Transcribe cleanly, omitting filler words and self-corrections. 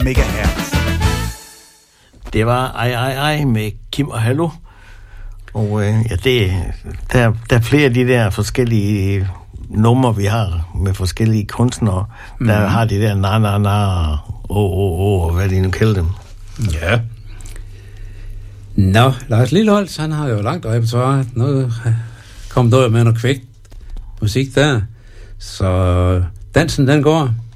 megahertz. Det var Ej med Kim og Hallo. Og der er flere af de der forskellige numre, vi har med forskellige kunstnere, der har de der na, og hvad de nu kalder dem. Ja. Nå, Lars Lilholt, han har jo langt repertoire. Kom noget med noget kvægt musik der. Så dansen, den går.